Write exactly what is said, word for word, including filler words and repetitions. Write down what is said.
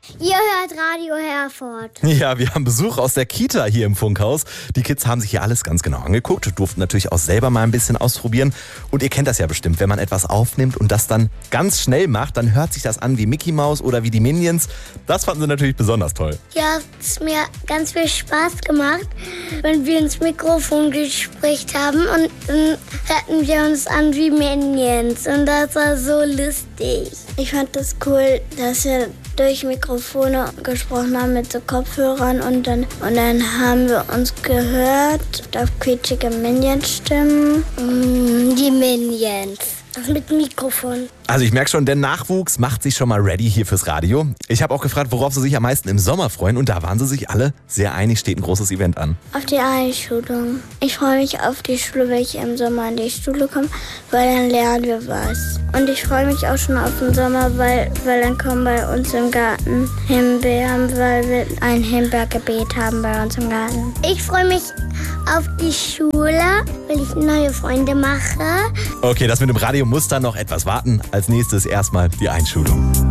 Ihr hört Radio Herford. Ja, wir haben Besuch aus der Kita hier im Funkhaus. Die Kids haben sich hier alles ganz genau angeguckt, durften natürlich auch selber mal ein bisschen ausprobieren. Und ihr kennt das ja bestimmt, wenn man etwas aufnimmt und das dann ganz schnell macht, dann hört sich das an wie Mickey Mouse oder wie die Minions. Das fanden sie natürlich besonders toll. Ja, es hat mir ganz viel Spaß gemacht, wenn wir ins Mikrofon gesprochen haben und dann hörten wir uns an wie Minions und das war so lustig. Ich fand das cool, dass wir durch Mikrofone gesprochen haben mit so Kopfhörern und dann, und dann haben wir uns gehört auf quietschige Minion-Stimmen. Mm, die Minions. Mit Mikrofon. Also ich merke schon, der Nachwuchs macht sich schon mal ready hier fürs Radio. Ich habe auch gefragt, worauf sie sich am meisten im Sommer freuen und da waren sie sich alle sehr einig, steht ein großes Event an. Auf die Einschulung. Ich freue mich auf die Schule, wenn ich im Sommer in die Schule komme, weil dann lernen wir was. Und ich freue mich auch schon auf den Sommer, weil, weil dann kommen bei uns im Garten Himbeeren, weil wir ein Himbeergebet haben bei uns im Garten. Ich freue mich auf die Schule, weil ich neue Freunde mache. Okay, das mit dem Radio muss dann noch etwas warten. Als nächstes erstmal die Einschulung.